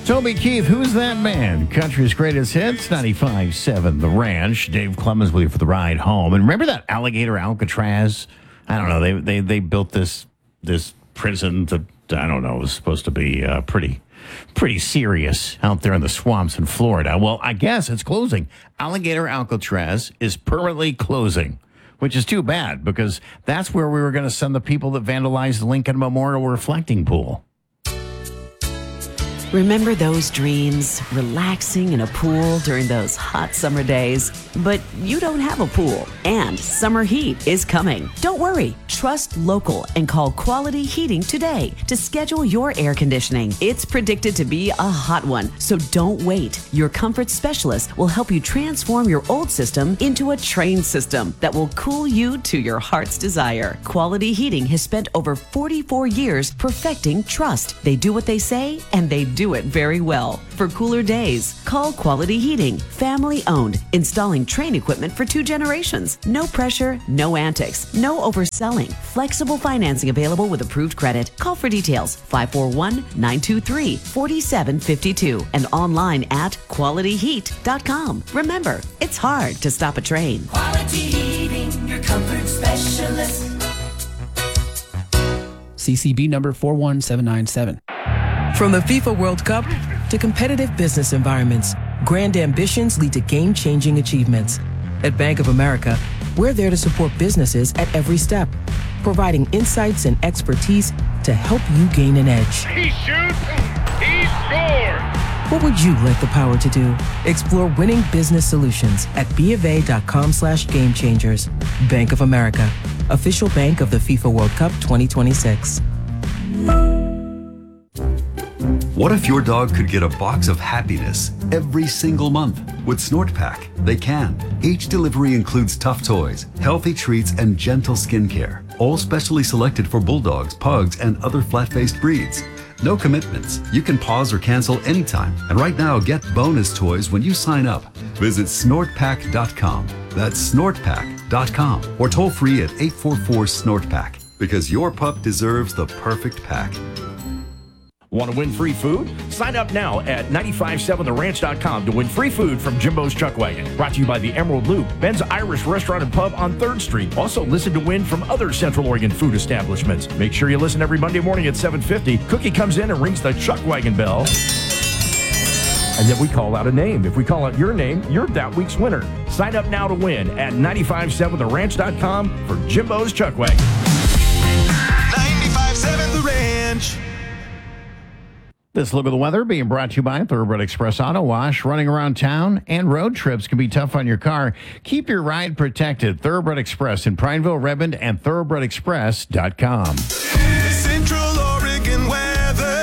Toby Keith, Who's That Man? Country's Greatest Hits, 95.7 The Ranch. Dave Clemens with you for the ride home. And remember that alligator Alcatraz? I don't know. They built this prison that, I don't know, was supposed to be pretty serious out there in the swamps in Florida. Well, I guess it's closing. Alligator Alcatraz is permanently closing, which is too bad because that's where we were going to send the people that vandalized the Lincoln Memorial reflecting pool. Remember those dreams? Relaxing in a pool during those hot summer days? But you don't have a pool, and summer heat is coming. Don't worry. Trust local and call Quality Heating today to schedule your air conditioning. It's predicted to be a hot one, so don't wait. Your comfort specialist will help you transform your old system into a trained system that will cool you to your heart's desire. Quality Heating has spent over 44 years perfecting trust. They do what they say, and they do it very well. For cooler days, call Quality Heating. Family owned, installing Trane equipment for 2 generations. No pressure, no antics, no overselling. Flexible financing available with approved credit. Call for details 541-923-4752 and online at qualityheat.com. Remember, it's hard to stop a train. Quality Heating, your comfort specialist. CCB number 41797. From the FIFA World Cup to competitive business environments, grand ambitions lead to game-changing achievements. At Bank of America, we're there to support businesses at every step, providing insights and expertise to help you gain an edge. He shoots, he scores! What would you like the power to do? Explore winning business solutions at BofA.com/gamechangers. Bank of America, official bank of the FIFA World Cup 2026. What if your dog could get a box of happiness every single month? With SnortPak, they can. Each delivery includes tough toys, healthy treats, and gentle skincare, all specially selected for bulldogs, pugs, and other flat-faced breeds. No commitments. You can pause or cancel anytime. And right now, get bonus toys when you sign up. Visit snortpak.com. That's snortpak.com. Or toll free at 844-SNORTPAK. Because your pup deserves the perfect pack. Want to win free food? Sign up now at 957theranch.com to win free food from Jimbo's Chuck Wagon. Brought to you by the Emerald Loop, Ben's Irish Restaurant and Pub on 3rd Street. Also listen to win from other Central Oregon food establishments. Make sure you listen every Monday morning at 7:50. Cookie comes in and rings the Chuck Wagon bell. And then we call out a name. If we call out your name, you're that week's winner. Sign up now to win at 957theranch.com for Jimbo's Chuck Wagon. 95.7 The Ranch. This look at the weather being brought to you by Thoroughbred Express Auto Wash. Running around town and road trips can be tough on your car. Keep your ride protected. Thoroughbred Express in Prineville, Redmond, and thoroughbredexpress.com. Central Oregon weather.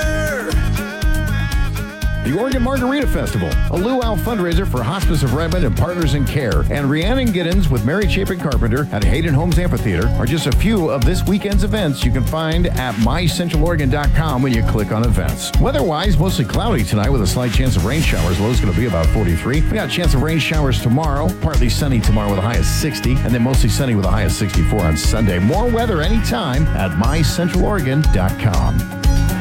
The Oregon Margarita Festival, a luau fundraiser for Hospice of Redmond and Partners in Care, and Rhiannon Giddens with Mary Chapin Carpenter at Hayden Homes Amphitheater are just a few of this weekend's events you can find at mycentraloregon.com when you click on events. Weather-wise, mostly cloudy tonight with a slight chance of rain showers. Low's going to be about 43. We got a chance of rain showers tomorrow, partly sunny tomorrow with a high of 60, and then mostly sunny with a high of 64 on Sunday. More weather anytime at mycentraloregon.com.